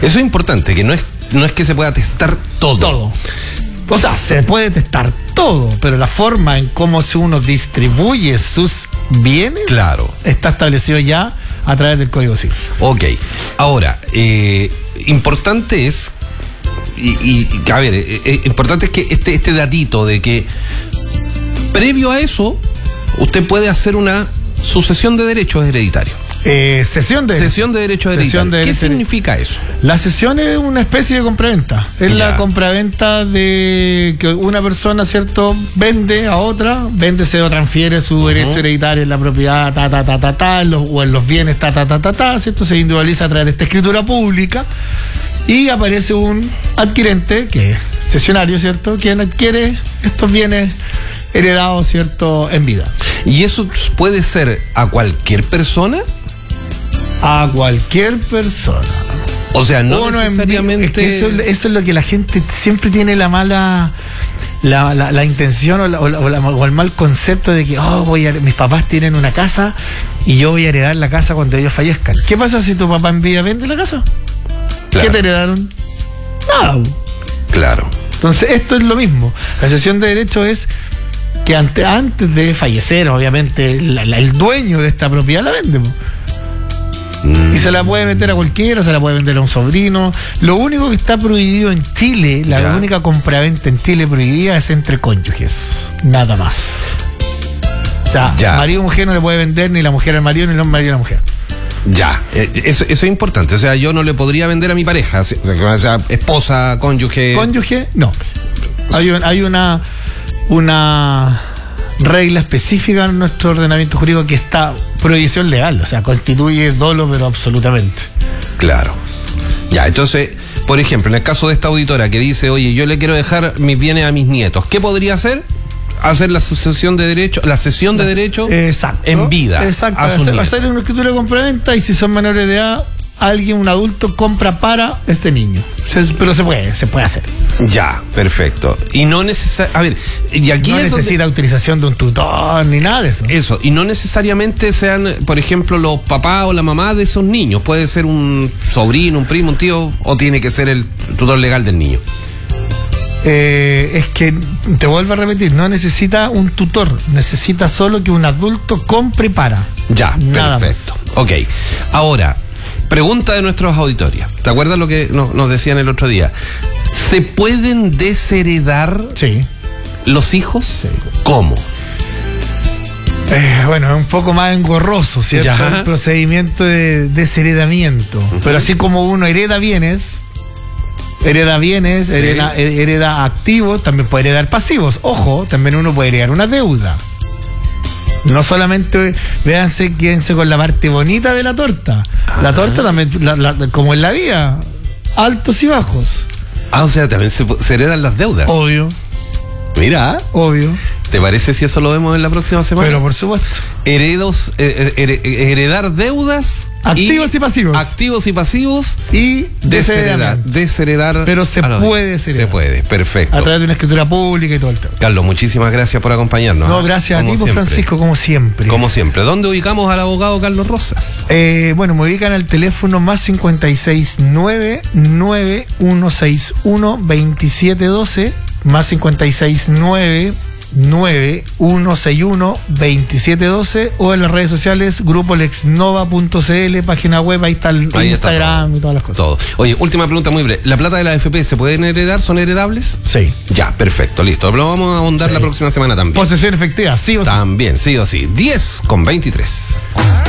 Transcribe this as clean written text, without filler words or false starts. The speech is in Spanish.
Eso es importante, que no es que se pueda testar todo. O sea, se puede testar todo, pero la forma en cómo uno distribuye sus bienes, claro, está establecido ya a través del Código Civil. Ok. Ahora, importante es, importante es que este datito de que previo a eso, usted puede hacer una sucesión de derechos hereditarios. Cesión de derechos hereditarios. ¿Qué significa eso? La cesión es una especie de compraventa. Es la compraventa de que una persona, ¿cierto?, vende a otra, se o transfiere su derecho hereditario en la propiedad, o en los bienes, ¿cierto? Se individualiza a través de esta escritura pública y aparece un adquirente, que es cesionario, ¿cierto?, quien adquiere estos bienes heredados, ¿cierto?, en vida. ¿Y eso puede ser a cualquier persona? A cualquier persona. O sea, no necesariamente... Es que eso es lo que la gente siempre tiene la mala... La intención o el mal concepto de que mis papás tienen una casa y yo voy a heredar la casa cuando ellos fallezcan. ¿Qué pasa si tu papá en vida vende la casa? Claro. ¿Qué te heredaron? Nada. Claro. Entonces esto es lo mismo. La cesión de derechos es que antes de fallecer, obviamente, el dueño de esta propiedad la vende. Y se la puede vender a cualquiera, se la puede vender a un sobrino. Lo único que está prohibido en Chile, la única compraventa en Chile prohibida es entre cónyuges. Nada más. O sea, marido y mujer no le puede vender ni la mujer al marido ni el marido a la mujer. Eso es importante. O sea, yo no le podría vender a mi pareja, o sea, esposa, cónyuge. Cónyuge, no. Hay una regla específica en nuestro ordenamiento jurídico que está prohibición legal, o sea, constituye dolo, pero absolutamente. Claro. Entonces, por ejemplo, en el caso de esta auditora que dice, oye, yo le quiero dejar mis bienes a mis nietos, ¿qué podría hacer? Hacer la cesión de derechos en vida. Exacto. Hacer una escritura de compraventa y si son menores de edad, un adulto compra para este niño. Pero se puede hacer. Perfecto. Y no necesariamente. Y aquí no necesita autorización de un tutor ni nada de eso. Eso. Y no necesariamente sean, por ejemplo, los papás o la mamá de esos niños. Puede ser un sobrino, un primo, un tío, o tiene que ser el tutor legal del niño. Es que, te vuelvo a repetir, no necesita un tutor, necesita solo que un adulto compre para. Nada perfecto. Más. Ok. Ahora, pregunta de nuestros auditorios. ¿Te acuerdas lo que nos decían el otro día? ¿Se pueden desheredar los hijos? Sí. ¿Cómo? Bueno, es un poco más engorroso, ¿cierto? El procedimiento de desheredamiento. Pero así como uno hereda bienes, hereda activos, también puede heredar pasivos. Ojo, también uno puede heredar una deuda. No solamente, quédense con la parte bonita de la torta. La torta también, como en la vida, altos y bajos. O sea, también se heredan las deudas. Obvio. Mira. Obvio. ¿Te parece si eso lo vemos en la próxima semana? Pero por supuesto. Heredar deudas. Activos y pasivos. Activos y pasivos. Y desheredar. Pero se puede desheredar. Se puede, perfecto. A través de una escritura pública y todo el tema. Carlos, muchísimas gracias por acompañarnos. No, gracias a ti, Francisco, como siempre. Como siempre. ¿Dónde ubicamos al abogado Carlos Rosas? Bueno, me ubican al teléfono más 569-9161-2712, más 569-9161-2712, o en las redes sociales grupolexnova.cl, página web, ahí está el Instagram y todas las cosas. Todo. Oye, última pregunta muy breve. ¿La plata de la AFP se pueden heredar? ¿Son heredables? Sí. Perfecto, listo. Lo vamos a ahondar la próxima semana también. Posesión efectiva, sí o sí. También, sí o sí. 10:23.